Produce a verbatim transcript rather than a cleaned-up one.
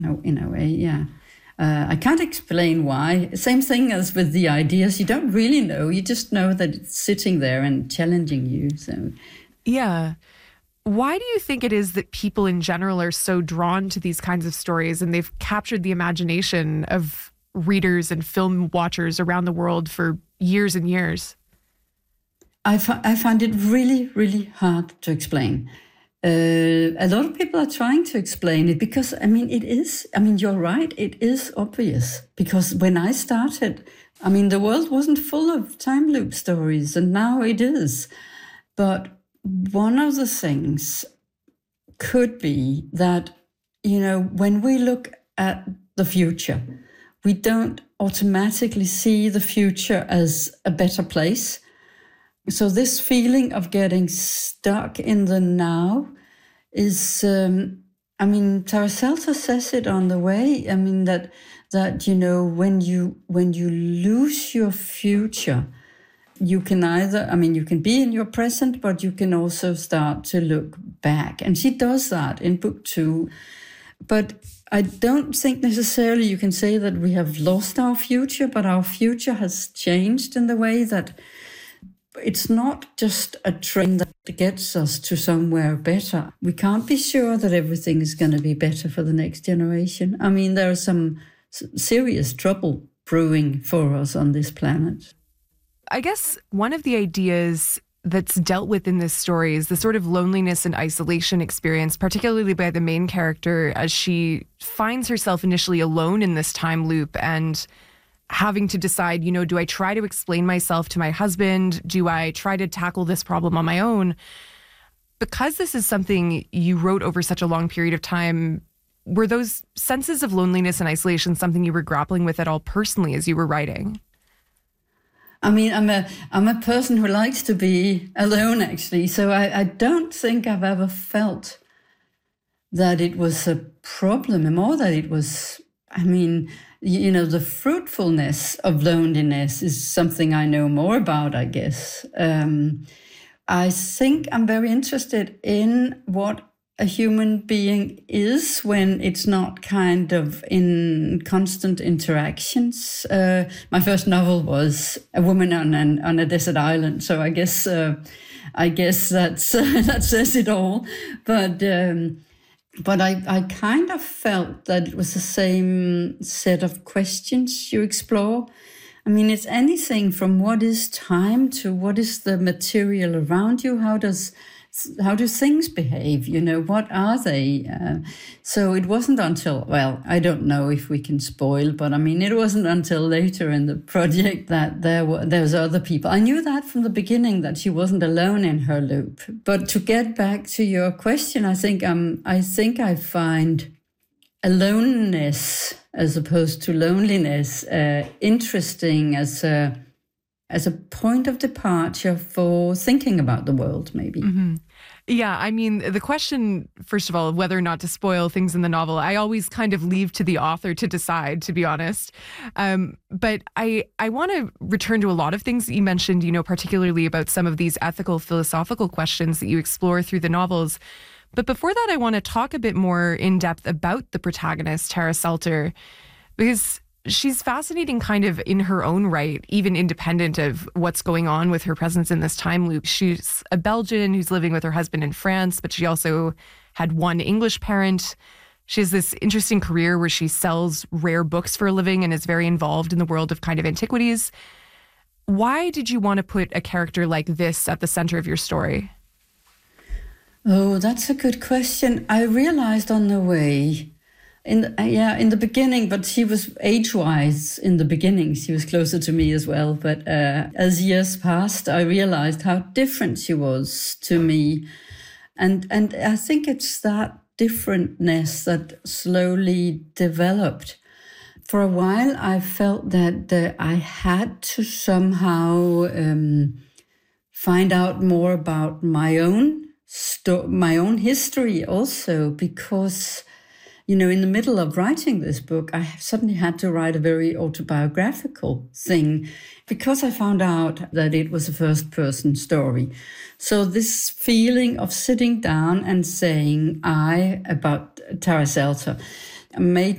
No, in a way, yeah. Uh, I can't explain why. Same thing as with the ideas. You don't really know. You just know that it's sitting there and challenging you. So, yeah. Why do you think it is that people in general are so drawn to these kinds of stories and they've captured the imagination of readers and film watchers around the world for years and years? I, f- I find it really, really hard to explain. Uh, a lot of people are trying to explain it because, I mean, it is, I mean, you're right, it is obvious. Because when I started, I mean, the world wasn't full of time loop stories, and now it is. But one of the things could be that, you know, when we look at the future, we don't automatically see the future as a better place. So this feeling of getting stuck in the now is, um, I mean, Tara Seltzer says it on the way. I mean, that, that you know, when you when you lose your future, you can either, I mean, you can be in your present, but you can also start to look back. And she does that in book two. But I don't think necessarily you can say that we have lost our future, but our future has changed in the way that it's not just a train that gets us to somewhere better. We can't be sure that everything is going to be better for the next generation. I mean, there is some serious trouble brewing for us on this planet. I guess one of the ideas that's dealt with in this story is the sort of loneliness and isolation experience, particularly by the main character, as she finds herself initially alone in this time loop and having to decide, you know, do I try to explain myself to my husband? Do I try to tackle this problem on my own? Because this is something you wrote over such a long period of time, were those senses of loneliness and isolation something you were grappling with at all personally as you were writing? I mean, I'm a I'm a person who likes to be alone, actually. So I, I don't think I've ever felt that it was a problem, or that it was, I mean, you know, the fruitfulness of loneliness is something I know more about, I guess. Um, I think I'm very interested in what a human being is when it's not kind of in constant interactions. Uh, my first novel was A Woman on an, on a Desert Island, so I guess uh, I guess that's uh, that says it all. But um, but I, I kind of felt that it was the same set of questions you explore. I mean, it's anything from what is time to what is the material around you. How does How do things behave? You know, what are they? Uh, so it wasn't until, well, I don't know if we can spoil, but I mean, it wasn't until later in the project that there were there was other people. I knew that from the beginning, that she wasn't alone in her loop. But to get back to your question, I think um, I think I find aloneness as opposed to loneliness uh, interesting as a as a point of departure for thinking about the world, maybe. Mm-hmm. Yeah, I mean, the question, first of all, of whether or not to spoil things in the novel, I always kind of leave to the author to decide, to be honest. Um, but I, I want to return to a lot of things that you mentioned, you know, particularly about some of these ethical, philosophical questions that you explore through the novels. But before that, I want to talk a bit more in depth about the protagonist, Tara Seltzer, because she's fascinating kind of in her own right, even independent of what's going on with her presence in this time loop. She's a Belgian who's living with her husband in France, but she also had one English parent. She has this interesting career where she sells rare books for a living and is very involved in the world of kind of antiquities. Why did you want to put a character like this at the center of your story? Oh, that's a good question. I realized on the way, In the, yeah, in the beginning, but she was age-wise in the beginning. She was closer to me as well. But uh, as years passed, I realized how different she was to me. And and I think it's that differentness that slowly developed. For a while, I felt that uh, I had to somehow um, find out more about my own sto- my own history also, because, you know, in the middle of writing this book, I suddenly had to write a very autobiographical thing because I found out that it was a first-person story. So this feeling of sitting down and saying I about Tara Seltzer made